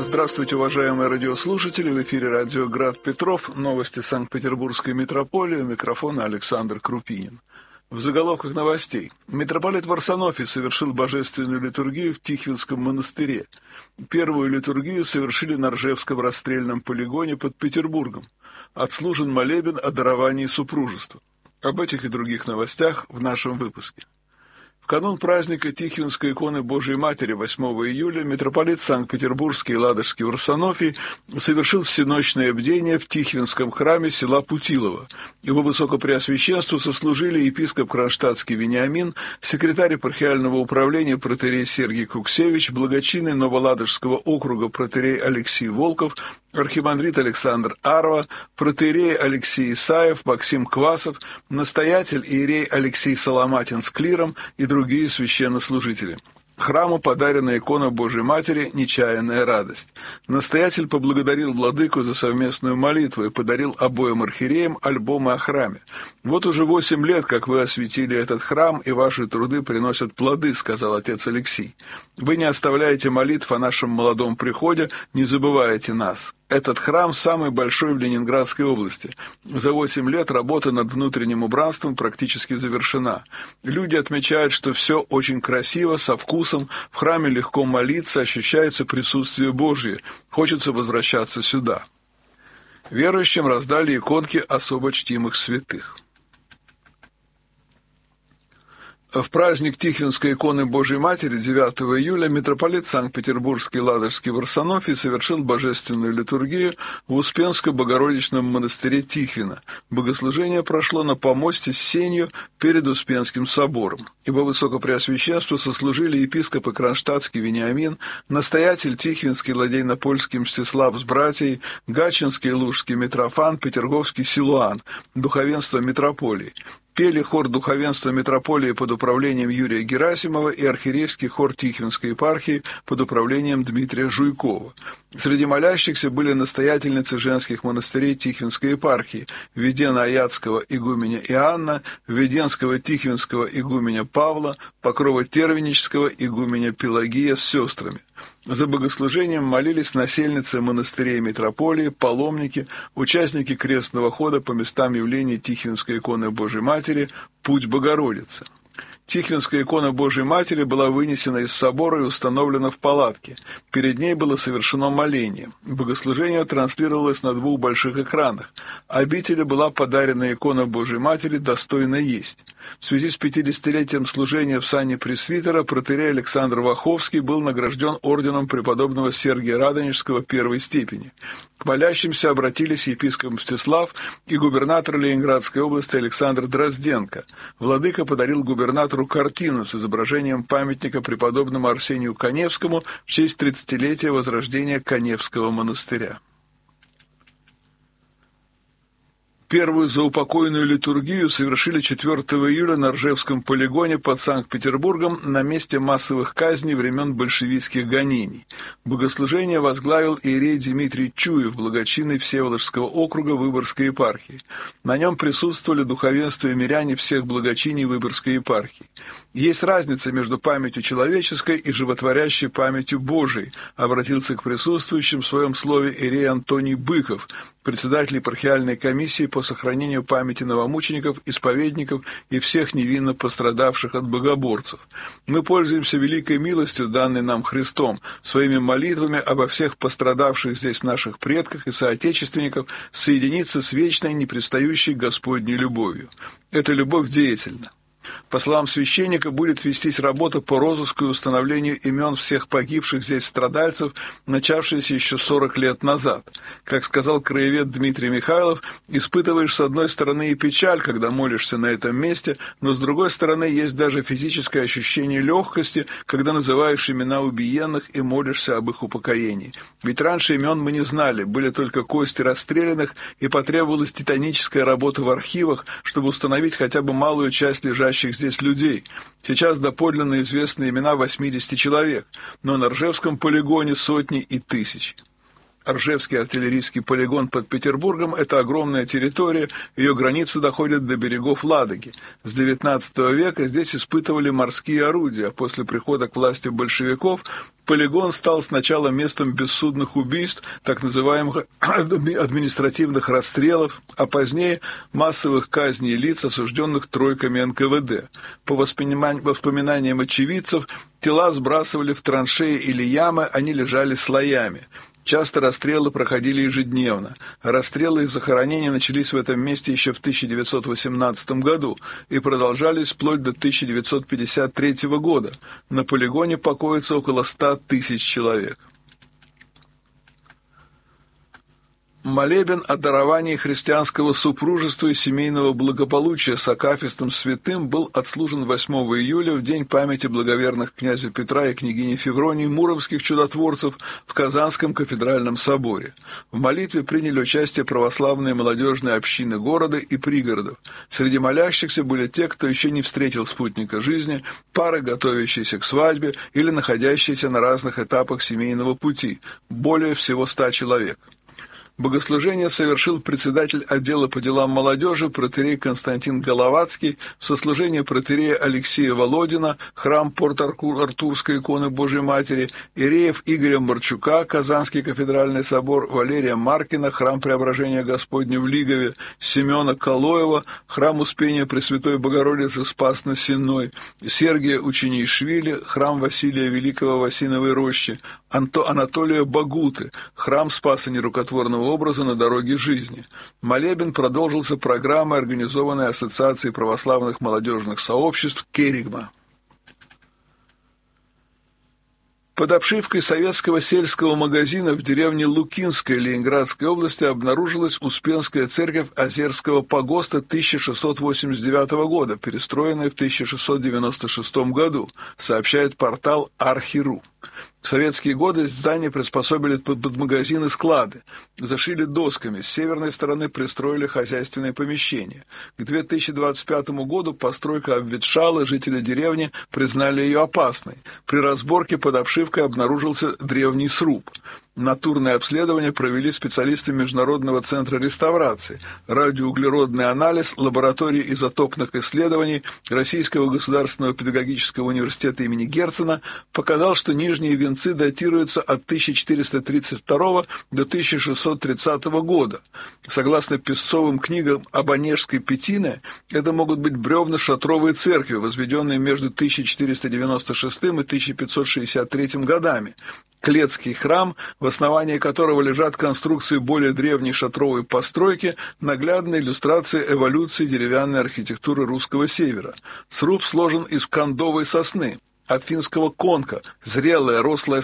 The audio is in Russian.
Здравствуйте, уважаемые радиослушатели! В эфире радио «Град Петров». Новости Санкт-Петербургской митрополии. У микрофона Александр Крупинин. В заголовках новостей. Митрополит Варсонофий совершил божественную литургию в Тихвинском монастыре. Первую литургию совершили на Ржевском расстрельном полигоне под Петербургом. Отслужен молебен о даровании супружества. Об этих и других новостях в нашем выпуске. В канун праздника Тихвинской иконы Божией Матери 8 июля митрополит Санкт-Петербургский и Ладожский Варсонофий совершил всеночное бдение в Тихвинском храме села Путилово. Его высокопреосвященству сослужили епископ Кронштадтский Вениамин, секретарь епархиального управления протоиерей Сергий Куксевич, благочинный Новоладожского округа протоиерей Алексей Волков, архимандрит Александр Арва, протоиерей Алексей Исаев, Максим Квасов, настоятель иерей Алексей Соломатин с клиром и другие священнослужители. Храму подарена икона Божией Матери «Нечаянная радость». Настоятель поблагодарил владыку за совместную молитву и подарил обоим архиереям альбомы о храме. «Вот уже 8 лет, как вы осветили этот храм, и ваши труды приносят плоды», — сказал отец Алексий. «Вы не оставляете молитв о нашем молодом приходе, не забываете нас». Этот храм самый большой в Ленинградской области. За 8 лет работа над внутренним убранством практически завершена. Люди отмечают, что все очень красиво, со вкусом, в храме легко молиться, ощущается присутствие Божие. Хочется возвращаться сюда. Верующим раздали иконки особо чтимых святых. В праздник Тихвинской иконы Божией Матери 9 июля митрополит Санкт-Петербургский и Ладожский Варсонофий совершил божественную литургию в Успенско-Богородичном монастыре Тихвина. Богослужение прошло на помосте с сенью перед Успенским собором. Его высокопреосвященству сослужили епископ Кронштадтский Вениамин, настоятель Тихвинский Ладейно-Польский Мстислав с братьей, Гатчинский Лужский Митрофан, Петерговский Силуан, духовенство митрополии. Пели хор духовенства митрополии под управлением Юрия Герасимова и архиерейский хор Тихвинской епархии под управлением Дмитрия Жуйкова. Среди молящихся были настоятельницы женских монастырей Тихвинской епархии, Введенно-Аятского игуменя Иоанна, Введенского Тихвинского игуменя Павла, Покрово-Тервенического игуменя Пелагия с сестрами. За богослужением молились насельницы монастырей митрополии, паломники, участники крестного хода по местам явления Тихвинской иконы Божией Матери «Путь Богородицы». Тихвинская икона Божией Матери была вынесена из собора и установлена в палатке. Перед ней было совершено моление. Богослужение транслировалось на 2 больших экранах. Обители была подарена икона Божией Матери «Достойно есть». В связи с 50-летием служения в сане пресвитера протоиерей Александр Ваховский был награжден орденом преподобного Сергия Радонежского первой степени. К молящимся обратились епископ Мстислав и губернатор Ленинградской области Александр Дрозденко. Владыка подарил губернатору картину с изображением памятника преподобному Арсению Каневскому в честь 30-летия возрождения Каневского монастыря. Первую заупокойную литургию совершили 4 июля на Ржевском полигоне под Санкт-Петербургом на месте массовых казней времен большевистских гонений. Богослужение возглавил иерей Дмитрий Чуев, благочинный Всеволожского округа Выборгской епархии. На нем присутствовали духовенство и миряне всех благочиний Выборгской епархии. Есть разница между памятью человеческой и животворящей памятью Божией, обратился к присутствующим в своем слове иерей Антоний Быков, председатель епархиальной комиссии по сохранению памяти новомучеников, исповедников и всех невинно пострадавших от богоборцев. Мы пользуемся великой милостью, данной нам Христом, своими молитвами обо всех пострадавших здесь наших предках и соотечественников соединиться с вечной, непредстающей Господней любовью. Эта любовь деятельна. По словам священника, будет вестись работа по розыску и установлению имен всех погибших здесь страдальцев, начавшаяся еще 40 лет назад. Как сказал краевед Дмитрий Михайлов, испытываешь с одной стороны и печаль, когда молишься на этом месте, но с другой стороны есть даже физическое ощущение легкости, когда называешь имена убиенных и молишься об их упокоении. Ведь раньше имен мы не знали, были только кости расстрелянных, и потребовалась титаническая работа в архивах, чтобы установить хотя бы малую часть лежащих здесь людей. Сейчас доподлинно известны имена 80 человек, но на Ржевском полигоне сотни и тысячи. Ржевский артиллерийский полигон под Петербургом – это огромная территория, ее границы доходят до берегов Ладоги. С XIX века здесь испытывали морские орудия, а после прихода к власти большевиков полигон стал сначала местом бессудных убийств, так называемых административных расстрелов, а позднее массовых казней лиц, осужденных тройками НКВД. По воспоминаниям очевидцев, тела сбрасывали в траншеи или ямы, они лежали слоями. Часто расстрелы проходили ежедневно. Расстрелы и захоронения начались в этом месте еще в 1918 году и продолжались вплоть до 1953 года. На полигоне покоится около 100 тысяч человек. Молебен о даровании христианского супружества и семейного благополучия с акафистом святым был отслужен 8 июля в день памяти благоверных князя Петра и княгини Февронии, муромских чудотворцев, в Казанском кафедральном соборе. В молитве приняли участие православные молодежные общины города и пригородов. Среди молящихся были те, кто еще не встретил спутника жизни, пары, готовящиеся к свадьбе или находящиеся на разных этапах семейного пути, более всего 100 человек. Богослужение совершил председатель отдела по делам молодежи протоиерей Константин Головацкий, сослужение протоиерея Алексея Володина, храм Порт-Артурской иконы Божией Матери, иереев Игоря Марчука, Казанский кафедральный собор, Валерия Маркина, храм Преображения Господня в Лигове, Семена Калоева, храм Успения Пресвятой Богородицы Спас-на-Сенной, Сергия Ученишвили, храм Василия Великого в Осиновой роще, Анатолия Багуты, храм Спаса Нерукотворного образа на дороге жизни. Молебен продолжился программой, организованной Ассоциацией православных молодежных сообществ «Керигма». Под обшивкой советского сельского магазина в деревне Лукинской Ленинградской области обнаружилась Успенская церковь Озерского погоста 1689 года, перестроенная в 1696 году, сообщает портал Архи.ру. В советские годы здание приспособили под магазины и склады, зашили досками, с северной стороны пристроили хозяйственные помещения. К 2025 году постройка обветшала, жители деревни признали ее опасной. При разборке под обшивкой обнаружился древний сруб. Натурное обследование провели специалисты Международного центра реставрации. Радиоуглеродный анализ лаборатории изотопных исследований Российского государственного педагогического университета имени Герцена показал, что нижние венцы датируются от 1432 до 1630 года. Согласно песцовым книгам об Онежской Петине, это могут быть бревна шатровой церкви, возведенные между 1496 и 1563 годами. Клетский храм, в основании которого лежат конструкции более древней шатровой постройки, наглядная иллюстрация эволюции деревянной архитектуры русского севера. Сруб сложен из кондовой сосны, от финского конка, зрелая рослая